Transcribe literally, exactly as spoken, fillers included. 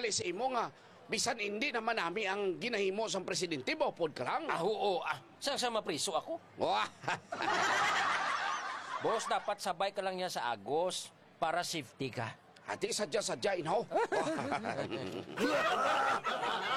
tingali sa imo nga, bisan hindi naman nami ang ginahimo sa presidente, bopod ka lang. Ah, oo, ah. Saan sa mapriso ako? Wah, Boss, dapat sabay ka lang yan sa Agos para safety ka. ati sadya-sadya, inaw.